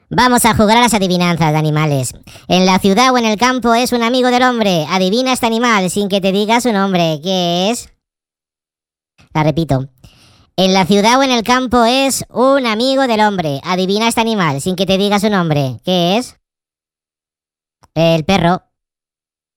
Vamos a jugar a las adivinanzas de animales. En la ciudad o en el campo es un amigo del hombre. Adivina este animal sin que te diga su nombre. ¿Qué es? La repito. En la ciudad o en el campo es un amigo del hombre. Adivina este animal sin que te diga su nombre. ¿Qué es? El perro.